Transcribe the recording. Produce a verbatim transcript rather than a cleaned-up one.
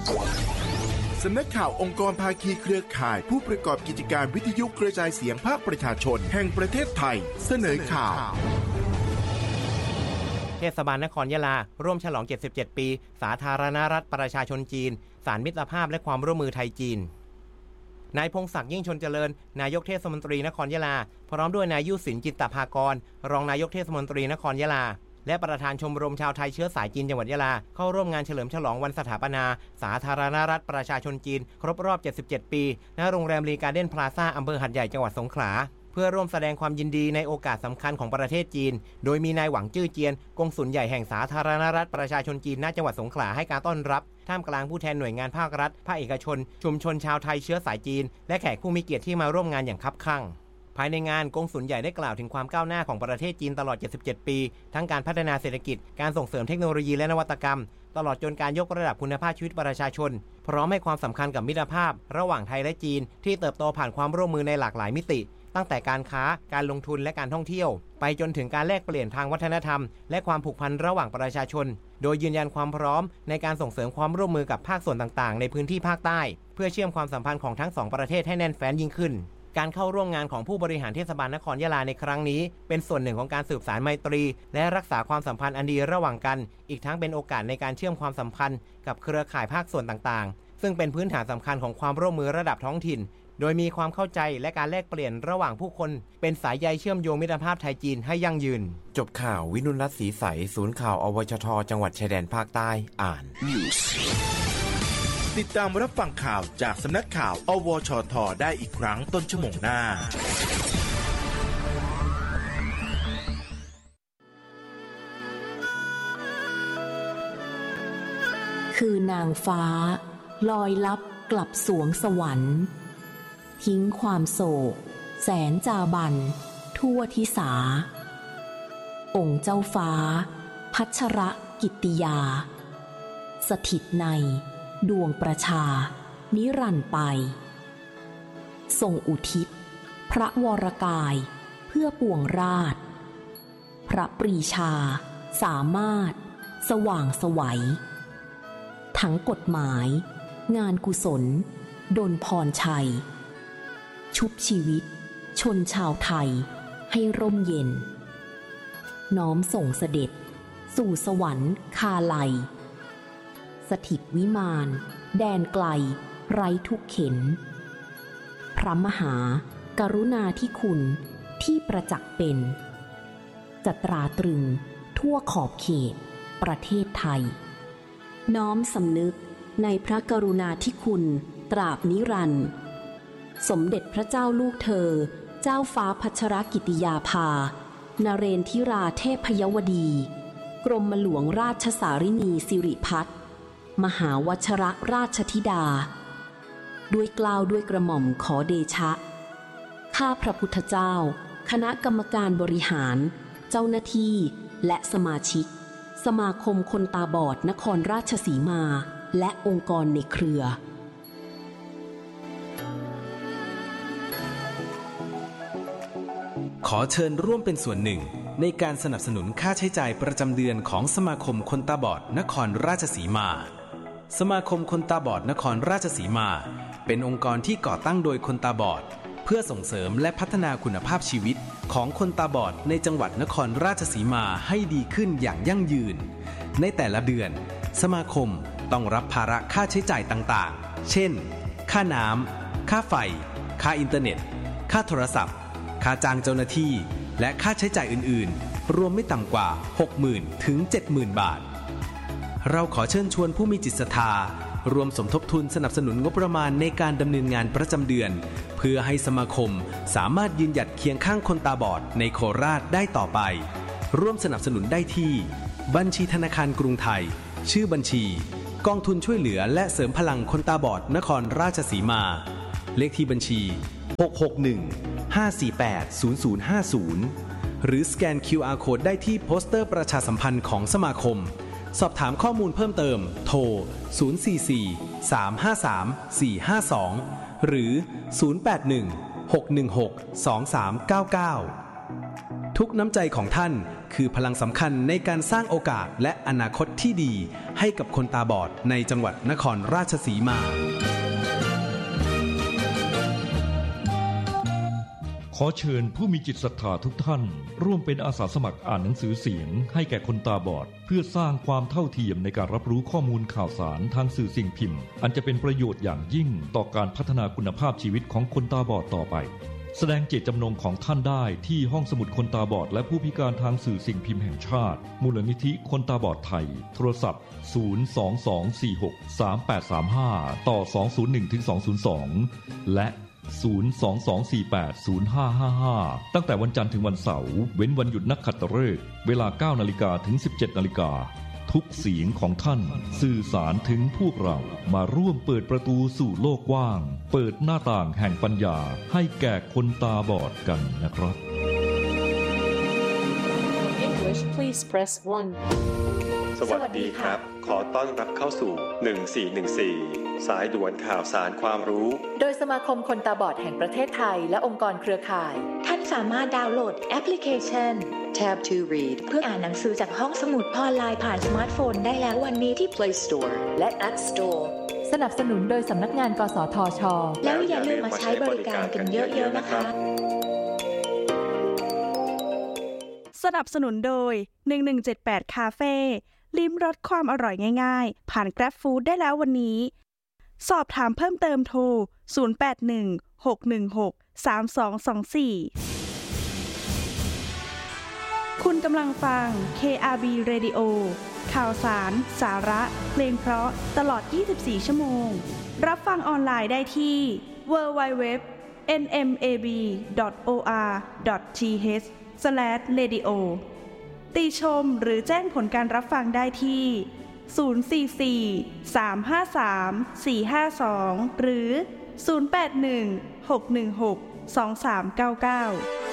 สำนักข่าวองค์กรภาคีเครือข่ายผู้ประกอบกิจการวิทยุกระจายเสียงภาคประชาชนแห่งประเทศไทยเสนอข่าวเทศบาลนครยะลาร่วมฉลองเจ็ดสิบเจ็ดปีสาธารณรัฐประชาชนจีนศาลมิตรภาพและความร่วมมือไทยจีนนายพงศักดิ์ยิ่งชนเจริญนายกเทศมนตรีนครยะลาพร้อมด้วยนายยุสินจิตตภากรรองนายกเทศมนตรีนครยะลาและประธานชมรมชาวไทยเชื้อสายจีนจังหวัดยะลาเข้าร่วมงานเฉลิมฉลองวันสถาปนาสาธารณรัฐประชาชนจีนครบรอบเจ็ดสิบเจ็ดปีณโรงแรมรีการ์เด้นพลาซ่าอำเภอหัดใหญ่จังหวัดสงขลาเพื่อร่วมแสดงความยินดีในโอกาสสำคัญของประเทศจีนโดยมีนายหวังจื้อเจียนกงสุลใหญ่แห่งสาธารณรัฐประชาชนจีนณจังหวัดสงขลาให้การต้อนรับท่ามกลางผู้แทนหน่วยงานภาครัฐภาคเอกชนชุมชนชาวไทยเชื้อสายจีนและแขกผู้มีเกียรติที่มาร่วมงานอย่างคับคั่งภายในงานกงสุลใหญ่ได้กล่าวถึงความก้าวหน้าของประเทศจีนตลอดเจ็ดสิบเจ็ดปีทั้งการพัฒนาเศรษฐกิจการส่งเสริมเทคโนโลยีและนวัตกรรมตลอดจนการยกระดับคุณภาพชีวิตประชาชนพร้อมให้ความสำคัญกับมิตรภาพระหว่างไทยและจีนที่เติบโตผ่านความร่วมมือในหลากหลายมิติตั้งแต่การค้าการลงทุนและการท่องเที่ยวไปจนถึงการแลกเปลี่ยนทางวัฒนธรรมและความผูกพันระหว่างประชาชนโดยยืนยันความพร้อมในการส่งเสริมความร่วมมือกับภาคส่วนต่างๆในพื้นที่ภาคใต้เพื่อเชื่อมความสัมพันธ์ของทั้งสองประเทศให้แน่นแฟ้นยิ่งขึ้นการเข้าร่วมงานของผู้บริหารเทศบาลนครยะลาในครั้งนี้เป็นส่วนหนึ่งของการสืบสานไมตรีและรักษาความสัมพันธ์อันดีระหว่างกันอีกทั้งเป็นโอกาสในการเชื่อมความสัมพันธ์กับเครือข่ายภาคส่วนต่างๆซึ่งเป็นพื้นฐานสำคัญของความร่วมมือระดับท้องถิ่นโดยมีความเข้าใจและการแลกเปลี่ยนระหว่างผู้คนเป็นสายใยเชื่อมโยงมิตรภาพไทยจีนให้ยั่งยืนจบข่าววินุรัตน์ศรีใสศูนย์ข่าวอวชทจังหวัดชายแดนภาคใต้อ่านติดตามรับฟังข่าวจากสำนักข่าวอวชทได้อีกครั้งต้นชั่วโมงหน้าคือนางฟ้าลอยลับกลับสวงสวรรค์ทิ้งความโศกแสนจาบันทั่วทิสาองค์เจ้าฟ้าพัชรกิตติยาสถิตในดวงประชานิรันดร์ไปทรงอุทิศพระวรกายเพื่อปวงราชพระปรีชาสามารถสว่างไสวทั้งกฎหมายงานกุศลดลพรชัยชุบชีวิตชนชาวไทยให้ร่มเย็นน้อมส่งเสด็จสู่สวรรค์คาลัยสถิตวิมานแดนไกลไร้ทุกเข็ญพระมหากรุณาธิคุณที่ประจักษ์เป็นจะตราตรึงทั่วขอบเขตประเทศไทยน้อมสำนึกในพระกรุณาธิคุณตราบนิรันดร์สมเด็จพระเจ้าลูกเธอเจ้าฟ้าพัชรกิติยาภานเรนทิราเทพยวดีกรมหลวงราชสารินีสิริพัฒน์มหาวชรราชธิดาด้วยเกล้าด้วยกระหม่อมขอเดชะข้าพระพุทธเจ้าคณะกรรมการบริหารเจ้าหน้าที่และสมาชิกสมาคมคนตาบอดนครราชสีมาและองค์กรในเครือขอเชิญร่วมเป็นส่วนหนึ่งในการสนับสนุนค่าใช้จ่ายประจำเดือนของสมาคมคนตาบอดนครราชสีมาสมาคมคนตาบอดนครราชสีมาเป็นองค์กรที่ก่อตั้งโดยคนตาบอดเพื่อส่งเสริมและพัฒนาคุณภาพชีวิตของคนตาบอดในจังหวัดนครราชสีมาให้ดีขึ้นอย่างยั่งยืนในแต่ละเดือนสมาคมต้องรับภาระค่าใช้จ่ายต่างๆเช่นค่าน้ำค่าไฟค่าอินเทอร์เน็ตค่าโทรศัพท์ค่าจ้างเจ้าหน้าที่และค่าใช้จ่ายอื่นๆรวมไม่ต่ำกว่า หกหมื่น ถึง เจ็ดหมื่น บาทเราขอเชิญชวนผู้มีจิตศรัทธารวมสมทบทุนสนับสนุนงบประมาณในการดำเนินงานประจำเดือนเพื่อให้สมาคมสามารถยืนหยัดเคียงข้างคนตาบอดในโคราชได้ต่อไปร่วมสนับสนุนได้ที่บัญชีธนาคารกรุงไทยชื่อบัญชีกองทุนช่วยเหลือและเสริมพลังคนตาบอดนครราชสีมาเลขที่บัญชีหก หก หนึ่ง ห้า สี่ แปด ศูนย์ ศูนย์ ห้า ศูนย์หรือสแกน คิว อาร์ Code ได้ที่โปสเตอร์ประชาสัมพันธ์ของสมาคมสอบถามข้อมูลเพิ่มเติมโทรศูนย์ สี่ สี่ สาม ห้า สาม สี่ ห้า สองหรือศูนย์ แปด หนึ่ง หก หนึ่ง หก สอง สาม เก้า เก้าทุกน้ำใจของท่านคือพลังสำคัญในการสร้างโอกาสและอนาคตที่ดีให้กับคนตาบอดในจังหวัดนครราชสีมาขอเชิญผู้มีจิตศรัทธาทุกท่านร่วมเป็นอาสาสมัครอ่านหนังสือเสียงให้แก่คนตาบอดเพื่อสร้างความเท่าเทียมในการรับรู้ข้อมูลข่าวสารทางสื่อสิ่งพิมพ์อันจะเป็นประโยชน์อย่างยิ่งต่อการพัฒนาคุณภาพชีวิตของคนตาบอดต่อไปแสดงเจตจำนงของท่านได้ที่ห้องสมุดคนตาบอดและผู้พิการทางสื่อสิ่งพิมพ์แห่งชาติมูลนิธิคนตาบอดไทยโทรศัพท์ศูนย์ สอง สอง สี่ หก สาม แปด สาม ห้าต่อสอง ศูนย์ หนึ่ง ถึง สอง ศูนย์ สองและศูนย์ สอง สอง สี่ แปด ศูนย์ ห้า ห้า ห้าตั้งแต่วันจันทร์ถึงวันเสาร์เว้นวันหยุดนักขัตฤกษ์เวลา เก้านาฬิกา ถึง สิบเจ็ดนาฬิกาทุกเสียงของท่านสื่อสารถึงพวกเรามาร่วมเปิดประตูสู่โลกกว้างเปิดหน้าต่างแห่งปัญญาให้แก่คนตาบอดกันนะครับ English please press one สวัสดีครับขอต้อนรับเข้าสู่หนึ่งสี่หนึ่งสี่สายด่วนข่าวสารความรู้โดยสมาคมคนตาบอดแห่งประเทศไทยและองค์กรเครือข่ายท่านสามารถดาวน์โหลดแอปพลิเคชัน Tab to Read เพื่ออ่านหนังสือจากห้องสมุดออนไลน์ผ่านสมาร์ทโฟนได้แล้ววันนี้ที่ Play Store และ App Store สนับสนุนโดยสำนักงานกสทช.แล้วอย่าลืมมาใช้บริการกันเยอะๆนะคะสนับสนุนโดยหนึ่งหนึ่งเจ็ดแปดคาเฟ่ลิ้มรสความอร่อยง่ายๆผ่าน Grab Food ได้แล้ววันนี้สอบถามเพิ่มเติมโทรศูนย์ แปด หนึ่ง หก หนึ่ง หก สาม สอง สอง สี่คุณกำลังฟัง เค อาร์ บี Radio ข่าวสารสาระเพลงเพราะตลอดยี่สิบสี่ชั่วโมงรับฟังออนไลน์ได้ที่ ดับเบิลยู ดับเบิลยู ดับเบิลยู ดอท เอ็น เอ็ม เอ บี ดอท โอ อาร์ ดอท ที เอช สแลช เรดิโอ ติชมหรือแจ้งผลการรับฟังได้ที่ศูนย์ สี่ สี่ สาม ห้า สาม สี่ ห้า สองหรือศูนย์ แปด หนึ่ง หก หนึ่ง หก สอง สาม เก้า เก้า